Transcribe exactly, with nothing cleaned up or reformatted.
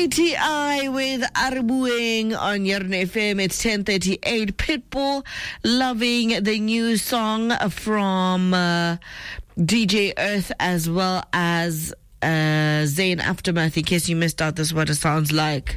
A T I with Arbuing on Yarn F M. It's ten thirty-eight. Pitbull loving the new song from uh, D J Earth as well as uh, Zayn Aftermath. In case you missed out, this is what it sounds like.